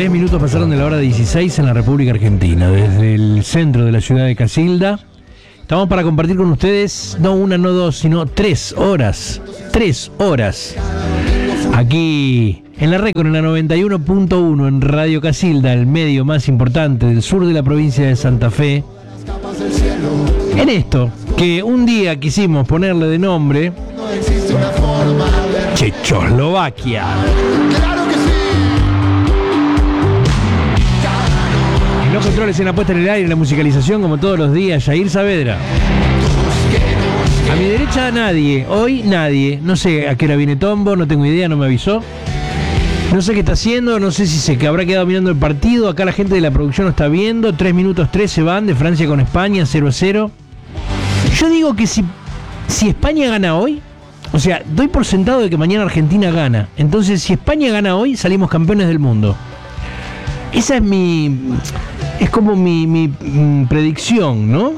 3 minutos pasaron de la hora 16 en la República Argentina, desde el centro de la ciudad de Casilda. Estamos para compartir con ustedes, no una, no dos, sino 3 horas. 3 horas. Aquí en la Récord, en la 91.1, en Radio Casilda, el medio más importante del sur de la provincia de Santa Fe. En esto, que un día quisimos ponerle de nombre Chechoslovaquia. En los controles, en la puesta en el aire, en la musicalización, como todos los días, Jair Saavedra. A mi derecha nadie, hoy nadie. No sé a qué hora viene Tombo, no tengo idea, no me avisó. No sé qué está haciendo, no sé si se habrá quedado mirando el partido. Acá la gente de la producción lo está viendo. 3 minutos 13 van de Francia con España, 0-0. Yo digo que si España gana hoy, o sea, doy por sentado de que mañana Argentina gana. Entonces, si España gana hoy, salimos campeones del mundo. Esa es como mi predicción, ¿no?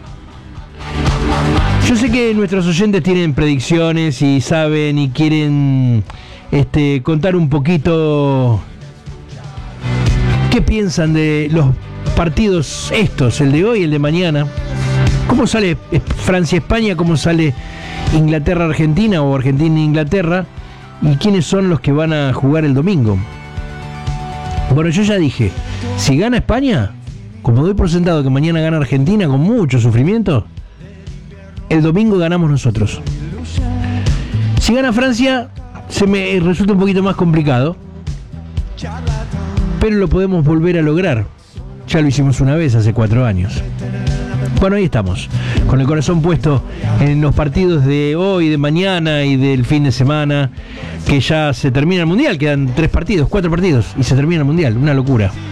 Yo sé que nuestros oyentes tienen predicciones y saben y quieren contar un poquito qué piensan de los partidos estos, el de hoy y el de mañana. ¿Cómo sale Francia-España? ¿Cómo sale Inglaterra-Argentina o Argentina-Inglaterra? ¿Y quiénes son los que van a jugar el domingo? Bueno, yo ya dije, si gana España, como doy por sentado que mañana gana Argentina con mucho sufrimiento, el domingo ganamos nosotros. Si gana Francia, se me resulta un poquito más complicado, pero lo podemos volver a lograr. Ya lo hicimos una vez hace 4 años. Bueno, ahí estamos, con el corazón puesto en los partidos de hoy, de mañana y del fin de semana, que ya se termina el Mundial. Quedan 4 partidos y se termina el Mundial, una locura.